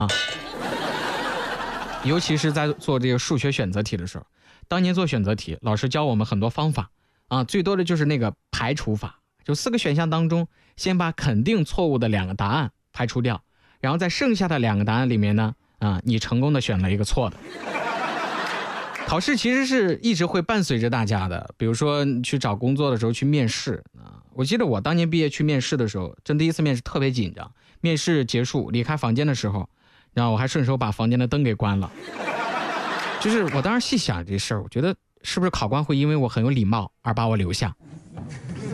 尤其是在做这个数学选择题的时候，当年做选择题，老师教我们很多方法啊，最多的就是那个排除法，就4个选项当中，先把肯定错误的2个答案排除掉，然后在剩下的2个答案里面呢，你成功的选了一个错的。考试其实是一直会伴随着大家的，比如说去找工作的时候去面试啊，我记得我当年毕业去面试的时候，真第一次面试特别紧张，面试结束离开房间的时候，然后我还顺手把房间的灯给关了。就是我当时细想这事儿，我觉得是不是考官会因为我很有礼貌而把我留下。